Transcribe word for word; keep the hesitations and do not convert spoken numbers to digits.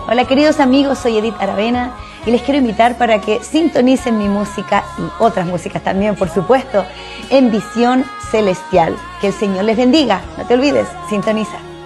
Hola queridos amigos, soy Edith Aravena y les quiero invitar para que sintonicen mi música y otras músicas también, por supuesto, en Visión Celestial. Que el Señor les bendiga. No te olvides, sintoniza.